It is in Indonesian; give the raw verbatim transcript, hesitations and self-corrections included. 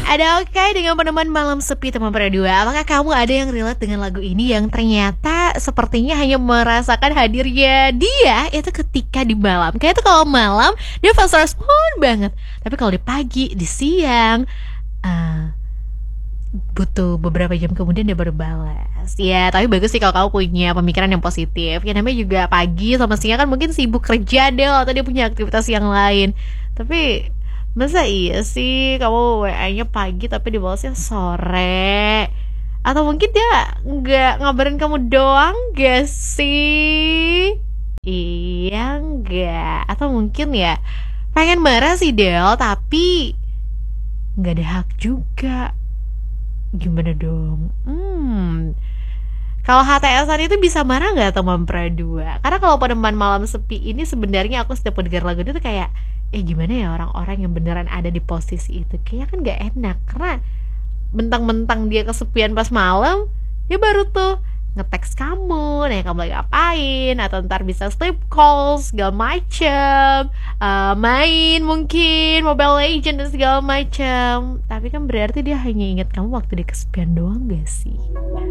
Ada oke dengan peneman malam sepi teman berdua. Apakah kamu ada yang relate dengan lagu ini yang ternyata sepertinya hanya merasakan hadirnya dia itu ketika di malam. Kayak itu kalau malam dia fast respon banget. Tapi kalau di pagi, di siang, eh, butuh beberapa jam kemudian dia baru balas. Ya, tapi bagus sih kalau kamu punya pemikiran yang positif. Ya namanya juga pagi sama siang kan mungkin sibuk kerja deh atau dia punya aktivitas yang lain. Tapi masa iya sih kamu W A-nya pagi tapi dibalasnya sore? Atau mungkin dia nggak ngabarin kamu doang gak sih? Iya nggak? Atau mungkin ya pengen marah sih Del tapi nggak ada hak juga. Gimana dong? Hmm. Kalau H T S-an itu bisa marah nggak teman pradua? Karena kalau peneman malam sepi ini sebenarnya aku setiap mendengar lagu itu tuh kayak eh gimana ya orang-orang yang beneran ada di posisi itu? Kayaknya kan nggak enak karena mentang-mentang dia kesepian pas malam, dia baru tuh nge-text kamu, nanya kamu lagi ngapain, atau ntar bisa sleep calls, segala macem, uh, main mungkin Mobile Legends dan segala macem. Tapi kan berarti dia hanya ingat kamu waktu dia kesepian doang gak sih?